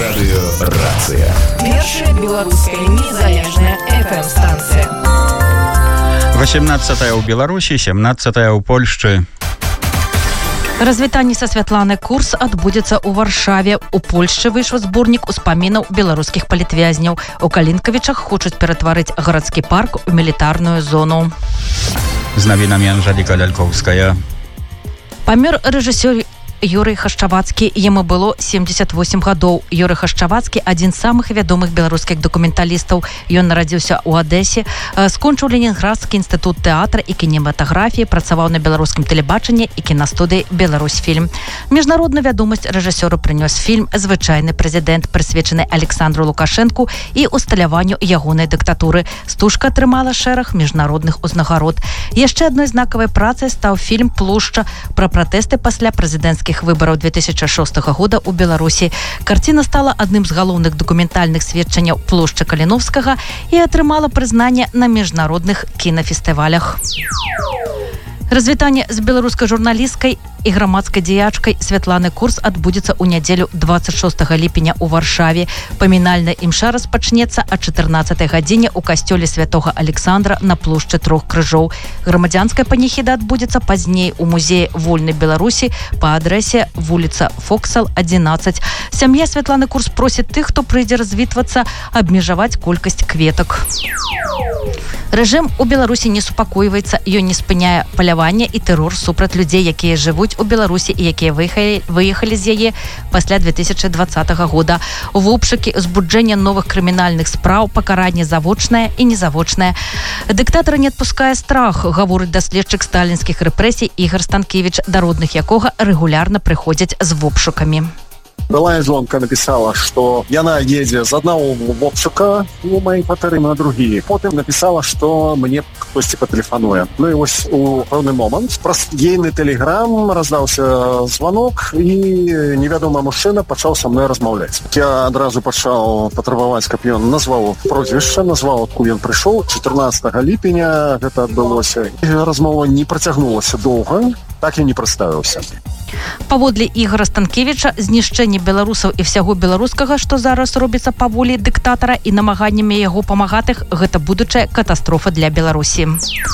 Радыёрацыя. Першая беларуская незалежная FM-станцыя. 18 ў Беларусі, 17 ў Польшчы. Развітанне са Святланай Курс адбудзецца ў Варшаве. У Польшчы выйшаў зборнік успамінаў беларускіх палітвязняў. У Калінкавічах хочуць ператварыць гарадскі парк у мілітарную зону. З навінамі Анжэліка Лялькоўская. Памёр рэжысёр Юрый Хашчавацкі, яму было 78 гадоў. Юрый Хашчавацкі – адзін з самых вядомых беларускіх дакументалістаў. Ён нарадзіўся ў Адэсе, скончыў Ленінградскі інстытут тэатра і кінематаграфіі, працаваў на беларускім тэлебачанні і кінастудыі «Беларусьфільм». Міжнародную вядомасць рэжысёру прынёс фільм «Звычайны прэзідэнт», прысвечаны Александру Лукашэнку і усталяванню ягонай дыктатуры. Стужка атрымала шэраг міжнародных узнагарод. Яшчэ адной знакавай працай стаў фільм «Плошча» пра пратэсты пасля прэзідэнцкіх выбораў 2006 года ў Беларусі. Карціна стала адным з галоўных дакументальных сведчанняў плошчы Каліновскага і атрымала прызнанне на міжнародных кінафестывалях. Развітанне з беларускай журналісткай і грамадскай дзеячкай Святланай Курс адбудзецца ў нядзелю 26 ліпеня ў Варшаве. Памінальная імша распачнецца о 14 гадзіне ў касцёле святога Александра на плошчы Трох крыжоў. Грамадзянская паніхіда адбудзецца пазней у музеі Вольнай Беларусі па адрэсе вуліца Фоксал, 11. Сям'я Святланы Курс просіць тых, хто прыйдзе развітвацца, абмежаваць колькасць кветак. Рэжым у Беларусі не супакойваецца, ён не спыняе паляванне і тэрор супраць людзей, якія жывуць у Беларусі і якія выехалі з яе пасля 2020 года. В обшукі, узбуджэнне новых крымінальных спраў, пакаранне завочнае і незавочнае. Дыктатара не адпускае страх, гаворыць даследчык сталінскіх рэпрэсій Ігор Станкевіч, да родных якога рэгулярна прыходзяць з обшукамі. Былая жонка написала, что яна едзе з одного обшука у моей кватэры на другі. Потым написала, что мне хтосьці патэлефануе. Ну і вось у пэўны момант праз ейны тэлеграм раздаўся звонок і невядомы мужчына пачаў са мной размаўляць. Я адразу пачаў патрабаваць, каб ён назваў прозвішча, назваў, адкуль ён прыйшоў. 14 ліпеня гэта адбылося. Размова не працягнулася доўга, так і не прадставіўся. Паводле Ігора Станкевіча, знішчэнне беларусаў і ўсяго беларускага, што зараз робіцца па волі дыктатара і намаганнямі яго памагатых, гэта будучая катастрофа для Беларусі.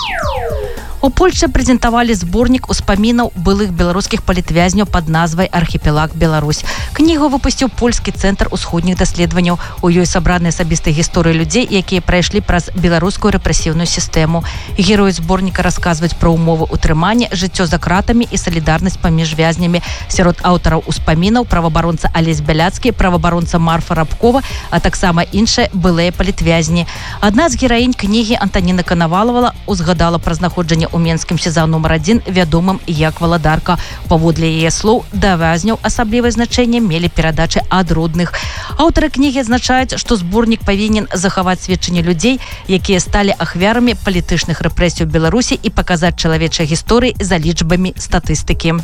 У Польшчы прэзентавалі зборнік успамінаў былых беларускіх палітвязняў пад назвай «Архіпелаг Беларусь». Кнігу выпусціў польскі цэнтр усходніх даследаванняў. У ёй сабраны асабістыя гісторыі людзей, якія прайшлі праз беларускую рэпрэсіўную сістэму. Героі зборніка расказваюць пра ўмовы ўтрымання, жыццё за кратамі і салідарнасць паміж вязнямі. Сярод аўтараў успамінаў праваабаронца Алесь Бяляцкі, праваабаронца Марфа Рабкова, а таксама іншыя былыя палітвязні. Адна з гераінь кнігі, Антаніна Канавалова, узгадала пра знаходжанне у Менскім СІЗО нумар 1 вядомым як Валадарка. Паводле яе слоў, да вязняў асаблівае значэнне мелі перадачы ад родных. Аўтары кнігі адзначаюць, што зборнік павінен захаваць сведчанні людзей, якія сталі ахвярамі палітычных рэпрэсій у Беларусі і паказаць чалавечыя гісторыі за лічбамі статыстыкі.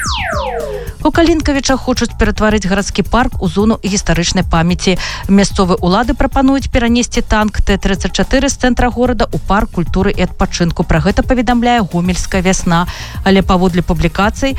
У Калінкавічах хочуць ператварыць гарадскі парк у зону гістарычнай памяці. Мясцовыя ўлады прапануюць перанесці танк Т-34 з цэнтра горада ў парк культуры і адпачынку. Пра гэта паведамляе Гомельская вясна. Але паводле публікацый,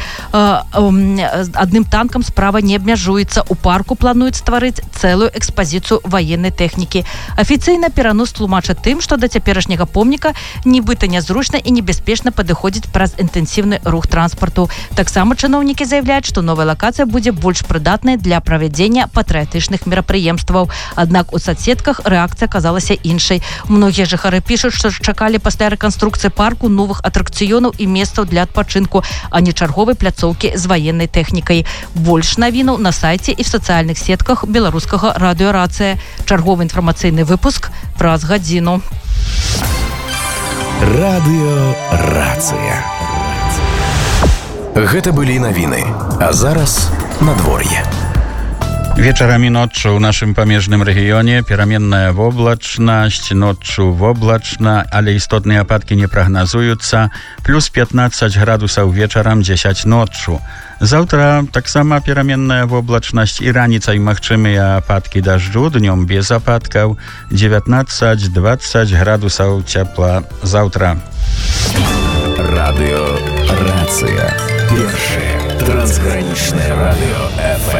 адным танкам справа не абмяжуецца. У парку плануюць стварыць цэлую экспазіцыю ваеннай тэхнікі. Афіцыйна перанос тлумача тым, што да цяперашняга помніка нібыта нязручна і небяспечна падыходзіць праз інтэнсіўны рух транспарту. Таксама чыноўнікі заяўляюць, што новая лакацыя будзе больш прыдатнай для правядзення патрыятычных мерапрыемстваў. Аднак у соцсетках рэакцыя аказалася іншай. Многія жыхары пішуць, што чакалі пасля рэканструкцыі парку новых атракцыёнаў і месцаў для адпачынку, а не чарговай пляцоўкі з ваеннай тэхнікай. Больш навінаў на сайце і в сацыяльных сетках беларускага радыёрацыя. Чарговы інфармацыйны выпуск праз гадзіну. Радыёрацыя. Гэта былі навіны, а зараз надвор'е. Вечарам і ноччу ў нашым памежным рэгіёне пераменная воблачнасць, ноччу воблачна, але істотныя ападкі не прагназуюцца. Плюс 15 градусаў вечарам, 10 ноччу. Заўтра таксама пераменная воблачнасць і раніцай магчымыя ападкі дажджу, днём без ападкаў, 19-20 градусаў цяпла заўтра. Радыёрацыя. Першае трансгранічнае радыё FM.